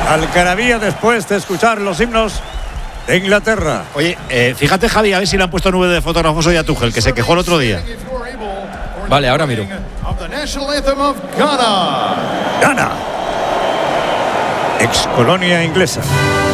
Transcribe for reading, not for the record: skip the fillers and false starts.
algarabía después de escuchar los himnos de Inglaterra. Oye, fíjate, Javi, a ver si le han puesto nube de fotógrafos hoy a Tuchel, que se quejó el otro día. Vale, ahora miro. Ghana, ex colonia inglesa.